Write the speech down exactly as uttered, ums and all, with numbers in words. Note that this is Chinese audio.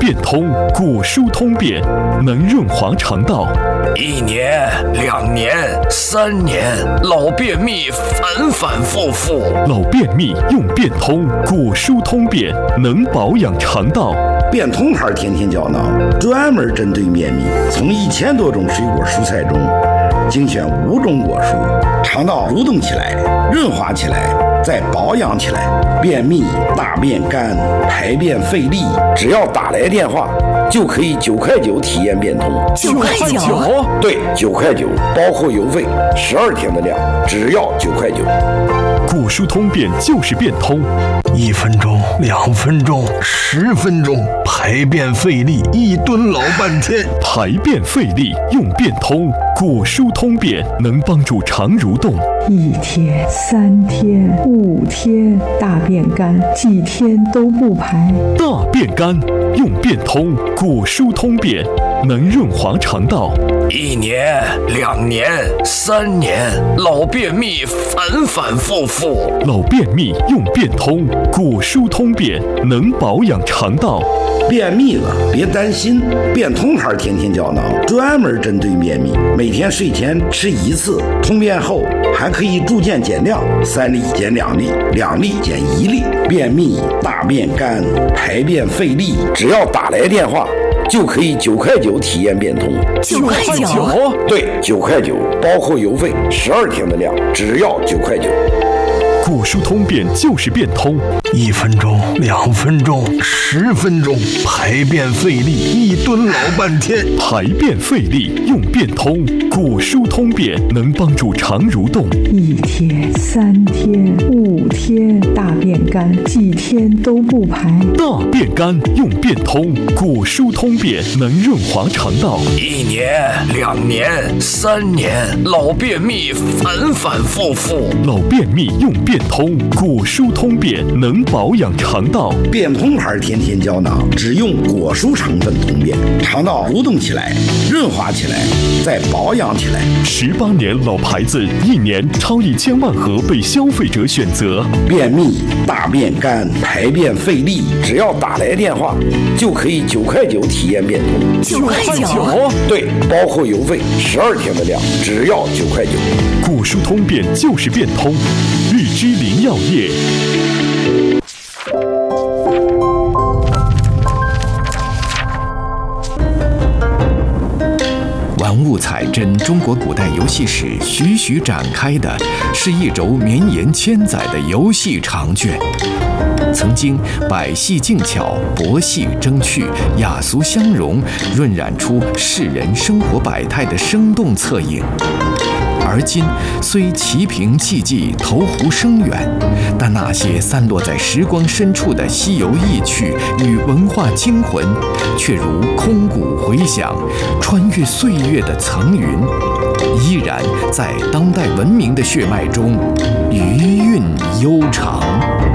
变通，果蔬通便，能润滑肠道。 一年、两年、三年，老便秘反反复复。 老便秘用变通，果蔬通便，能保养肠道。 变通牌天天胶囊专门针对便秘，从一千多种水果蔬菜中精选五种果蔬，肠道蠕动起来，润滑起来，再保养起来。便秘、大便干、排便费力，只要打来电话就可以九块九体验变通。 九块九？ 对，九块九，包括邮费，十二天的量，只要九块九。 果蔬通便就是变通。 一分钟、两分钟、十分钟，排便费力，一蹲老半天。 排便费力用变通，果蔬通便能帮助肠蠕动。 一天、三天、五天，大便干，几天都不排。 大便干用变通，果蔬通便能润滑肠道。 一年、两年、三年，老便秘反反复复。 老便秘用变通，果蔬通便能保养肠道。 便秘了别担心，变通牌天天胶囊专门针对便秘，每天睡前吃一次，通便后还可以逐渐减量，三粒减两粒，两粒减一粒。便秘、大便干、排便费力，只要打来电话就可以九块九体验变通。 九块九？ 对，九块九，包括邮费，十二天的量，只要九块九。 果蔬通便就是变通。 一分钟、两分钟、十分钟，排便费力，一蹲老半天。 排便费力用变通，果蔬通便能帮助肠蠕动。 一天、三天、五天，大便干，几天都不排。 大便干用变通，果蔬通便能润滑肠道。 一年、两年、三年，老便秘反反复复。 老便秘用变通，果蔬通便能保养肠道。 变通牌天天胶囊只用果蔬成分通便，肠道蠕动起来，润滑起来，再保养起来。 十八年老牌子，一年超一千万盒被消费者选择。 便秘、大便干、排便费力，只要打来电话就可以九块九体验变通。 九块九？ 对，包括邮费，十二天的量，只要九块九。 果蔬通便就是变通。日之林药业。 玩物采真，中国古代游戏史徐徐展开的是一轴绵延千载的游戏长卷。曾经百戏竞巧，博戏争趣，雅俗相融，润染出世人生活百态的生动侧影。而今虽齐平寂寂，投壶声远，但那些散落在时光深处的西游意趣与文化精魂，却如空谷回响，穿越岁月的层云，依然在当代文明的血脉中余韵悠长。